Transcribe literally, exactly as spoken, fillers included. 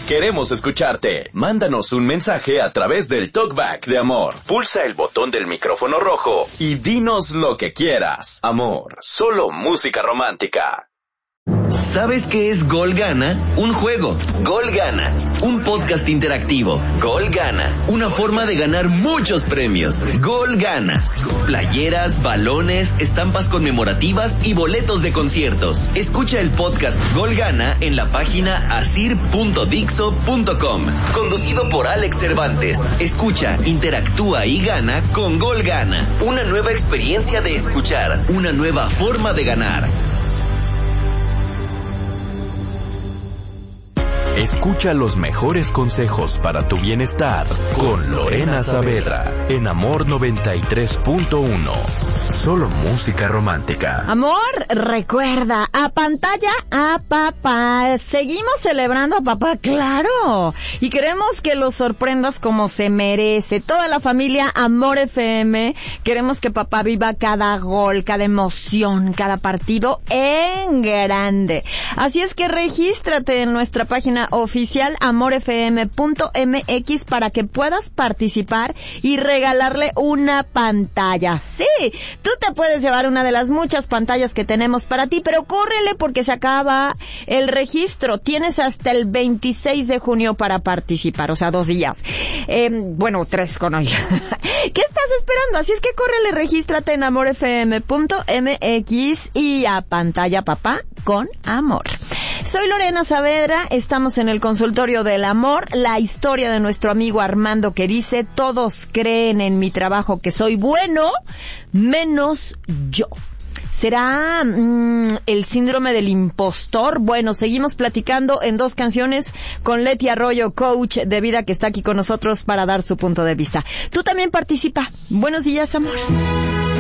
Queremos escucharte. Mándanos un mensaje a través del TalkBack de Amor. Pulsa el botón del micrófono rojo y dinos lo que quieras. Amor, solo música romántica. ¿Sabes qué es Gol Gana? Un juego. Gol Gana. Un podcast interactivo. Gol Gana. Una forma de ganar muchos premios. Gol Gana. Playeras, balones, estampas conmemorativas y boletos de conciertos. Escucha el podcast Gol Gana en la página asir punto dixo punto com. Conducido por Alex Cervantes. Escucha, interactúa y gana con Gol Gana. Una nueva experiencia de escuchar. Una nueva forma de ganar. Escucha los mejores consejos para tu bienestar con Lorena Saavedra en Amor noventa y tres punto uno. Solo música romántica. Amor, recuerda, a pantalla a papá. Seguimos celebrando a papá, claro. Y queremos que lo sorprendas como se merece. Toda la familia Amor F M, queremos que papá viva cada gol, cada emoción, cada partido en grande. Así es que regístrate en nuestra página oficial amor f m punto m x para que puedas participar y regalarle una pantalla. Sí, tú te puedes llevar una de las muchas pantallas que tenemos para ti, pero córrele porque se acaba el registro. Tienes hasta el veintiséis de junio para participar, o sea, dos días. Eh, bueno, tres con hoy. ¿Qué estás esperando? Así es que córrele, regístrate en amor f m punto m x y a pantalla papá con amor. Soy Lorena Saavedra, estamos en el consultorio del amor, la historia de nuestro amigo Armando que dice: todos creen en mi trabajo que soy bueno, menos yo. ¿Será mmm, el síndrome del impostor? Bueno, seguimos platicando en dos canciones con Leti Arroyo, coach de vida, que está aquí con nosotros para dar su punto de vista. Tú también participa. Buenos días, amor.